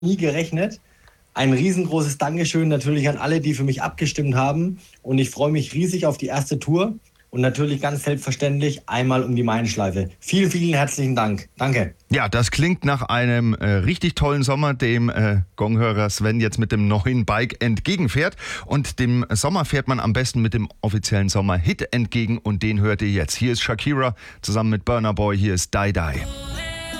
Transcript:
nie gerechnet. Ein riesengroßes Dankeschön natürlich an alle, die für mich abgestimmt haben. Und ich freue mich riesig auf die erste Tour. Und natürlich ganz selbstverständlich einmal um die Main-Schleife. Vielen, vielen herzlichen Dank. Danke. Ja, das klingt nach einem richtig tollen Sommer, dem Gonghörer Sven jetzt mit dem neuen Bike entgegenfährt. Und dem Sommer fährt man am besten mit dem offiziellen Sommer-Hit entgegen. Und den hört ihr jetzt. Hier ist Shakira zusammen mit Burna Boy. Hier ist Die Die.